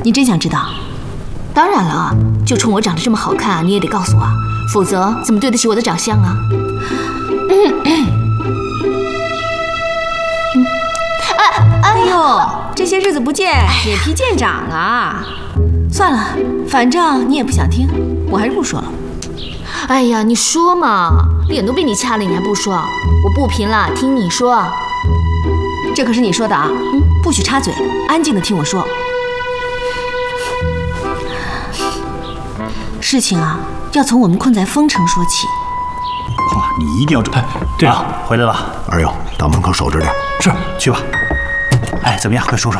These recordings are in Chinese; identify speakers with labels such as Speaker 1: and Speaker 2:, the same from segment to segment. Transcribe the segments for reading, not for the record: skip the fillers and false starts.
Speaker 1: 你真想知道？当然了，就冲我长得这么好看，你也得告诉我，否则怎么对得起我的长相啊？
Speaker 2: 哎呦，这些日子不见，脸皮见长啊！算了，反正你也不想听，我还是不说了。
Speaker 1: 哎呀，你说嘛，脸都被你掐了，你还不说？我不贫了，听你说。
Speaker 2: 这可是你说的啊，不许插嘴，安静的听我说。事情啊，要从我们困在丰城说起。
Speaker 3: 哇，你一定要注意。队长回来了。
Speaker 4: 二友，到门口守着点。
Speaker 3: 是，去吧。哎，怎么样？快说说。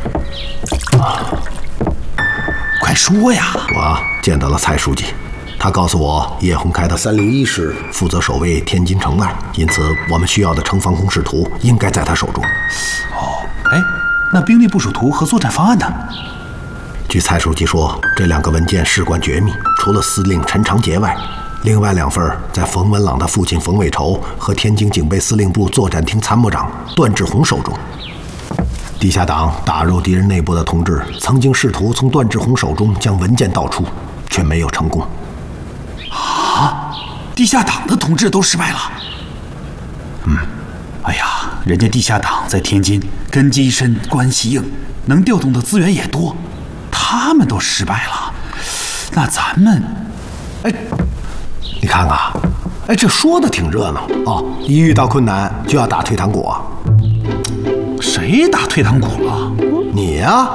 Speaker 3: 快说呀！
Speaker 4: 我见到了蔡书记，他告诉我，叶洪开的301师负责守卫天津城外，因此我们需要的城防工事图应该在他手中。
Speaker 3: 哦，哎，那兵力部署图和作战方案呢？
Speaker 4: 据蔡书记说，这2个文件事关绝密，除了司令陈长捷外，另外2份在冯文朗的父亲冯伟筹和天津警备司令部作战厅参谋长段志宏手中。地下党打入敌人内部的同志曾经试图从段志宏手中将文件盗出，却没有成功。
Speaker 3: 啊！地下党的同志都失败了。哎呀，人家地下党在天津根基深，关系硬，能调动的资源也多，他们都失败了，那咱们，
Speaker 4: 哎，你看看，哎，这说的挺热闹哦，一遇到困难就要打退堂鼓。
Speaker 3: 谁打退堂鼓了？
Speaker 4: 你呀。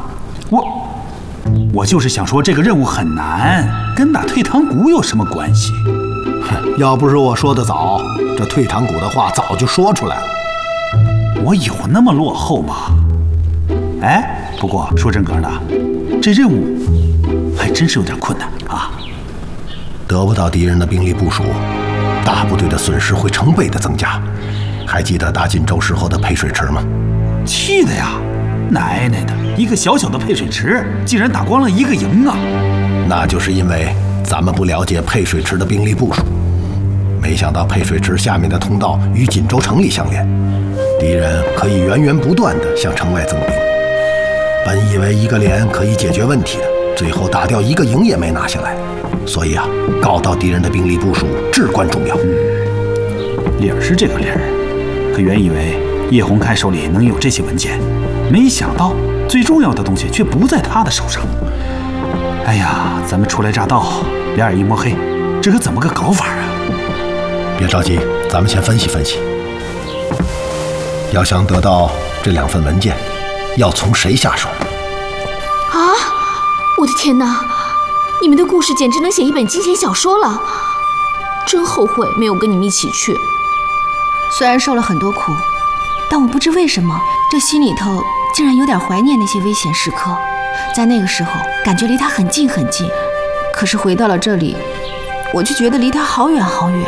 Speaker 3: 我就是想说，这个任务很难，跟打退堂鼓有什么关系？
Speaker 4: 要不是我说的早，这退堂鼓的话早就说出来了。
Speaker 3: 我有那么落后吗？哎，不过说真格的，这任务还真是有点困难啊。
Speaker 4: 得不到敌人的兵力部署，大部队的损失会成倍的增加。还记得打锦州时候的配水池吗？
Speaker 3: 气的呀！奶奶的，一个小小的配水池，竟然打光了一个营啊！
Speaker 4: 那就是因为咱们不了解配水池的兵力部署，没想到配水池下面的通道与锦州城里相连，敌人可以源源不断地向城外增兵。本以为一个连可以解决问题的，最后打掉一个营也没拿下来。所以啊，搞到敌人的兵力部署至关重要。
Speaker 3: 理儿是这个理儿，可原以为叶洪开手里能有这些文件，没想到最重要的东西却不在他的手上。哎呀，咱们初来乍到，两眼一摸黑，这可怎么个搞法啊？
Speaker 4: 别着急，咱们先分析分析。要想得到这2份文件，要从谁下手？
Speaker 1: 啊！我的天哪！你们的故事简直能写一本惊险小说了，真后悔没有跟你们一起去。
Speaker 2: 虽然受了很多苦，但我不知为什么，这心里头竟然有点怀念那些危险时刻。在那个时候，感觉离他很近很近，可是回到了这里，我就觉得离他好远好远。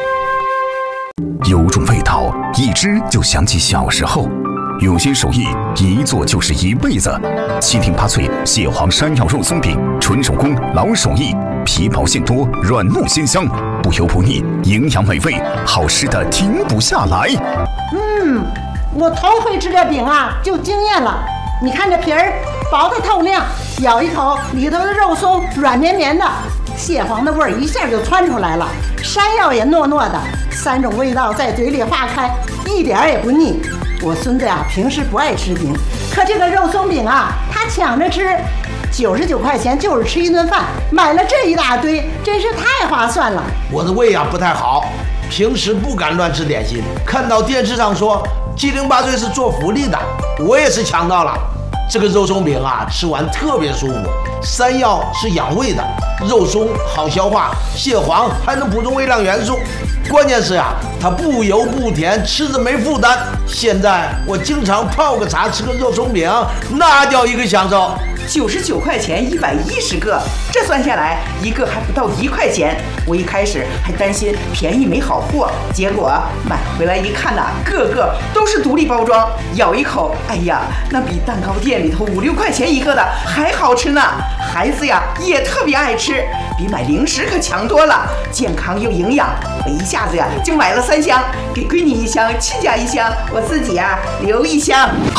Speaker 5: 有种味道，一吃就想起小时候。有些手艺一做就是一辈子。7挺8脆蟹黄山药肉松饼，纯手工老手艺，皮薄馅多，软糯鲜香，不油不腻，营养美味，好吃的停不下来。
Speaker 6: 我头回吃这饼啊，就惊艳了。你看这皮儿薄的透亮，咬一口里头的肉松软绵绵的，蟹黄的味儿一下就窜出来了，山药也糯糯的，3种味道在嘴里化开，一点也不腻。我孙子呀，平时不爱吃饼，可这个肉松饼啊，他抢着吃，99块钱就是吃一顿饭，买了这一大堆，真是太划算了。
Speaker 7: 我的胃呀不太好，平时不敢乱吃点心，看到电视上说7挺8脆是做福利的，我也是抢到了。这个肉松饼啊，吃完特别舒服，山药是养胃的，肉松好消化，蟹黄还能补充微量元素。关键是啊，它不油不甜，吃着没负担。现在我经常泡个茶，吃个肉松饼，那叫一个享受。
Speaker 8: 99块钱110个，这算下来一个还不到1块钱。我一开始还担心便宜没好货，结果买回来一看呐，个个都是独立包装，咬一口，哎呀，那比蛋糕店里头5、6块钱一个的还好吃呢。孩子呀也特别爱吃，比买零食可强多了，健康又营养。我一下子呀就买了3箱，给闺女1箱，亲家1箱，我自己呀留1箱。